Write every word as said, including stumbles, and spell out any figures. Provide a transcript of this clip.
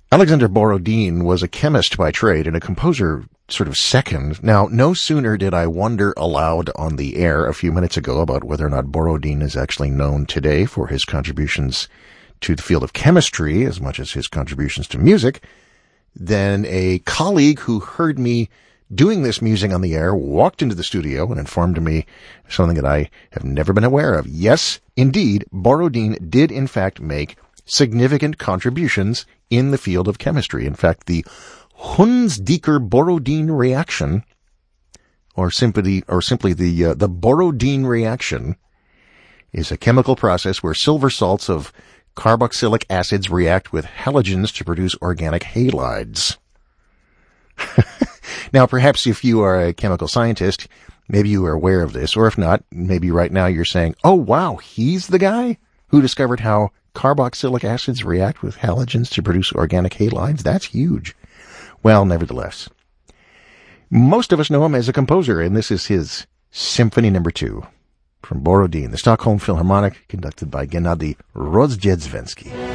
Alexander Borodin was a chemist by trade and a composer sort of second. Now, no sooner did I wonder aloud on the air a few minutes ago about whether or not Borodin is actually known today for his contributions to the field of chemistry as much as his contributions to music, then a colleague who heard me doing this musing on the air walked into the studio and informed me something that I have never been aware of. Yes, indeed, Borodin did in fact make significant contributions in the field of chemistry. In fact, the Hunsdiecker-Borodin reaction, or simply, or simply the uh, the Borodin reaction, is a chemical process where silver salts of carboxylic acids react with halogens to produce organic halides. Now, perhaps if you are a chemical scientist, maybe you are aware of this, or if not, maybe right now you're saying, oh wow, he's the guy who discovered how carboxylic acids react with halogens to produce organic halides? That's huge. Well, nevertheless, most of us know him as a composer, and this is his Symphony Number Two from Borodin, the Stockholm Philharmonic, conducted by Gennady Rozhdestvensky.